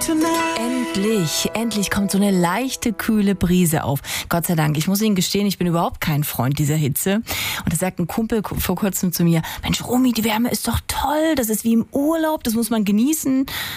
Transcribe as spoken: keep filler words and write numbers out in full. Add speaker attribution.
Speaker 1: Endlich, endlich kommt so eine leichte, kühle Brise auf. Gott sei Dank. Ich muss Ihnen gestehen, ich bin überhaupt kein Freund dieser Hitze. Und da sagt ein Kumpel vor kurzem zu mir, Mensch, Romy, die Wärme ist doch toll. Das ist wie im Urlaub, das muss man genießen.